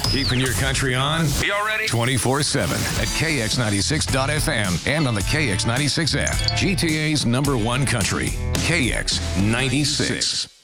Keeping your country on. Y'all ready? 24/7 at KX96.FM and on the KX96 app. GTA's #1 country. KX96.